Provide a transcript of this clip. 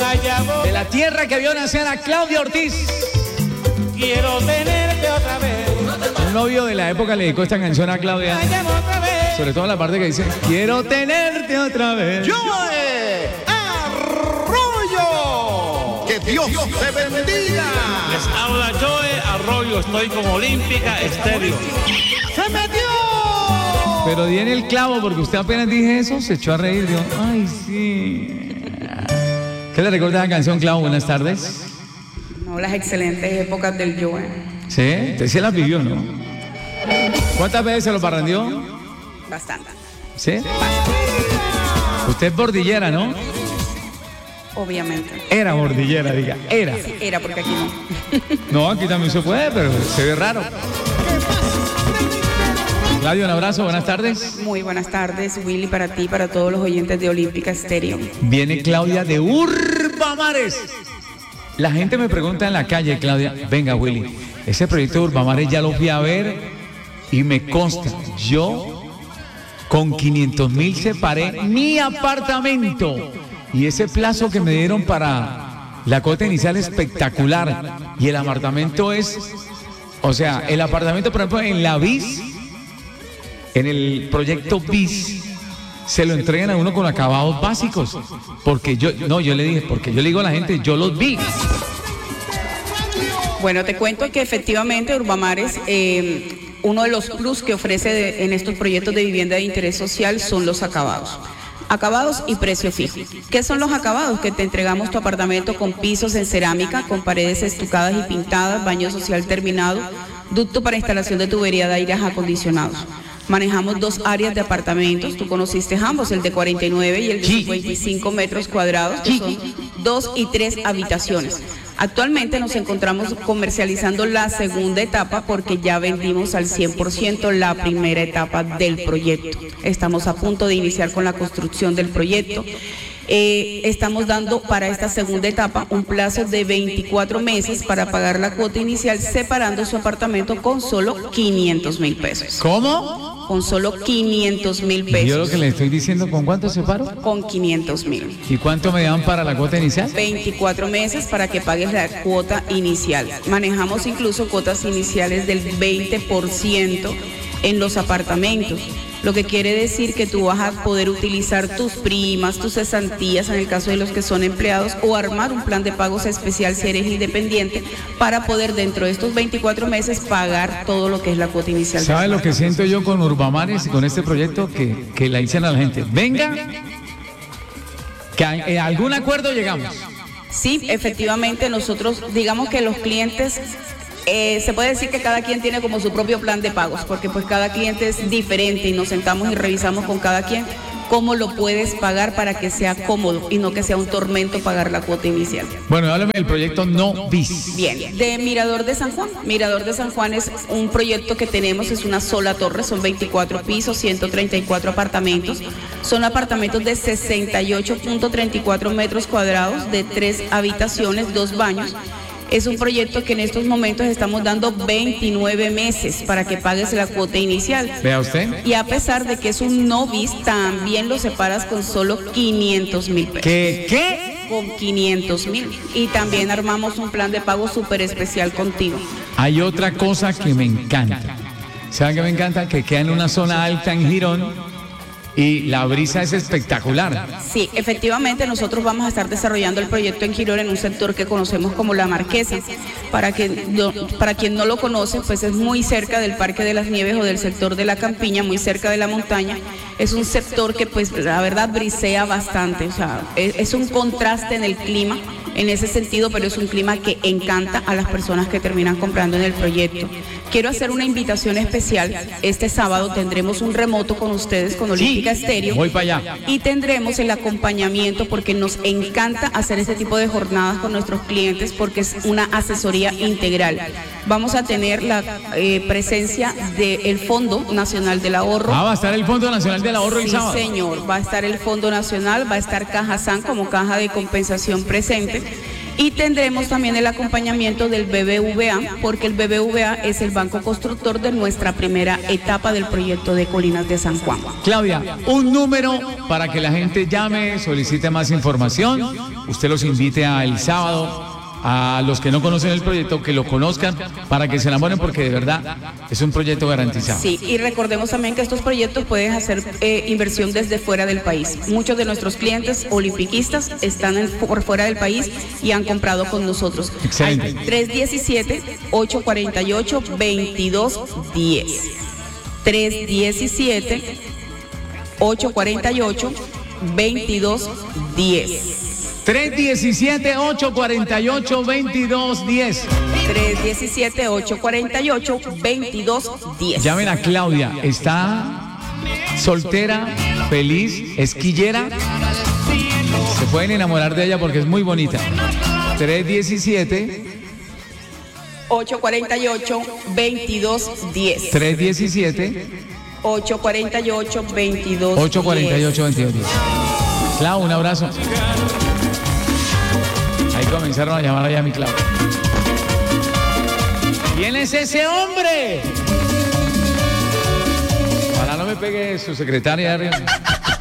De la tierra que vio nacer a Claudia Ortiz. Quiero tenerte otra vez. Un novio de la época le dedicó esta canción a Claudia. Sobre todo la parte que dice, quiero tenerte otra vez. ¡Joe Arroyo! ¡Que Dios te bendiga! Les habla Joe Arroyo, estoy con Olímpica Estéreo. ¡Se metió! Pero di en el clavo, porque usted apenas dije eso, se echó a reír. Dijo, ay, sí. ¿Qué le recuerda la canción, Clavo? Buenas tardes. No, las excelentes épocas del Joe. ¿Sí? Usted sí las vivió, ¿no? ¿Cuántas veces se lo parrandió? Bastante. ¿Sí? Usted es bordillera, ¿no? Obviamente. Era bordillera, diga. Era. Sí, era porque aquí no. No, aquí también se puede, pero se ve raro. Claudio, un abrazo, buenas tardes. Muy buenas tardes, Willy, para ti, para todos los oyentes de Olímpica Estéreo. Viene Claudia de Urbamares. La gente me pregunta en la calle, Claudia, venga, Willy, ese proyecto de Urbamares ya lo fui a ver y me consta, yo con 500.000 separé mi apartamento y ese plazo que me dieron para la cuota inicial es espectacular y el apartamento es, o sea, el apartamento, por ejemplo, en la BIS, en el proyecto BIS, se lo entregan a uno con acabados básicos, porque yo le dije, porque yo le digo a la gente, yo los vi. Bueno, te cuento que efectivamente Urbamares, uno de los plus que ofrece en estos proyectos de vivienda de interés social son los acabados. Acabados y precio fijo. ¿Qué son los acabados? Que te entregamos tu apartamento con pisos en cerámica, con paredes estucadas y pintadas, baño social terminado, ducto para instalación de tubería de aires acondicionados. Manejamos 2 áreas de apartamentos, tú conociste ambos, el de 49 y el de 55 metros cuadrados, que son 2 y 3 habitaciones. Actualmente nos encontramos comercializando la segunda etapa porque ya vendimos al 100% la primera etapa del proyecto. Estamos a punto de iniciar con la construcción del proyecto. Estamos dando para esta segunda etapa un plazo de 24 meses para pagar la cuota inicial, separando su apartamento con solo 500.000 pesos. ¿Cómo? Con solo 500.000 pesos. ¿Y yo lo que le estoy diciendo, con cuánto separo? Con 500.000. ¿Y cuánto me dan para la cuota inicial? 24 meses para que pagues la cuota inicial. Manejamos incluso cuotas iniciales del 20% en los apartamentos. Lo que quiere decir que tú vas a poder utilizar tus primas, tus cesantías en el caso de los que son empleados o armar un plan de pagos especial si eres independiente para poder dentro de estos 24 meses pagar todo lo que es la cuota inicial. ¿Sabe lo que siento yo con Urbamares y con este proyecto? Que le dicen a la gente, venga, que a algún acuerdo llegamos. Sí, efectivamente nosotros digamos que los clientes... se puede decir que cada quien tiene como su propio plan de pagos, porque pues cada cliente es diferente y nos sentamos y revisamos con cada quien cómo lo puedes pagar para que sea cómodo y no que sea un tormento pagar la cuota inicial. Bueno, háblame del proyecto No BIS. Bien, de Mirador de San Juan. Mirador de San Juan es un proyecto que tenemos, es una sola torre, son 24 pisos, 134 apartamentos. Son apartamentos de 68.34 metros cuadrados, de 3 habitaciones, 2 baños. Es un proyecto que en estos momentos estamos dando 29 meses para que pagues la cuota inicial. Vea usted. Y a pesar de que es un no bis, también lo separas con solo 500.000 pesos. ¿Qué? Con 500.000. Y también armamos un plan de pago súper especial contigo. Hay otra cosa que me encanta. ¿Saben qué me encanta? Que queda en una zona alta en Girón. Y la brisa es espectacular. Sí, efectivamente nosotros vamos a estar desarrollando el proyecto en Girón en un sector que conocemos como La Marquesa. Para quien no lo conoce, pues es muy cerca del Parque de las Nieves o del sector de la Campiña, muy cerca de la montaña. Es un sector que pues la verdad brisea bastante, o sea, es un contraste en el clima en ese sentido, pero es un clima que encanta a las personas que terminan comprando en el proyecto. Quiero hacer una invitación especial. Este sábado tendremos un remoto con ustedes, con Olímpica Estéreo. Voy para allá. Y tendremos el acompañamiento porque nos encanta hacer este tipo de jornadas con nuestros clientes porque es una asesoría integral. Vamos a tener la presencia del Fondo Nacional del Ahorro. Ah, va a estar el Fondo Nacional del Ahorro el sábado. Sí, señor. Va a estar el Fondo Nacional, va a estar Caja SAN como caja de compensación presente. Y tendremos también el acompañamiento del BBVA, porque el BBVA es el banco constructor de nuestra primera etapa del proyecto de Colinas de San Juan. Claudia, un número para que la gente llame, solicite más información. Usted los invite el sábado. A los que no conocen el proyecto, que lo conozcan para que se enamoren, porque de verdad es un proyecto garantizado. Sí, y recordemos también que estos proyectos pueden hacer inversión desde fuera del país. Muchos de nuestros clientes olimpiquistas están por fuera del país y han comprado con nosotros. Excelente. 317-848-2210. 317-848-2210. 317-848-2210. 317-848-2210. Llamen a Claudia. Está soltera, feliz, esquillera. Se pueden enamorar de ella porque es muy bonita. 317-848-2210. 317-848-2210. 848-2210. Clau, un abrazo. Ahí comenzaron a llamar allá a mi Clau. ¿Quién es ese hombre? Ojalá no me pegue su secretaria de arriba.